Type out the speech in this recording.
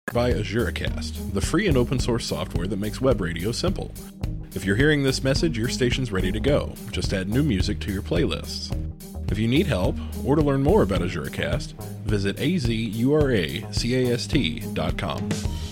by AzureCast, the free and open source software that makes web radio simple. If you're hearing this message, your station's ready to go. Just add new music to your playlists. If you need help, or to learn more about AzureCast, visit azuracast.com.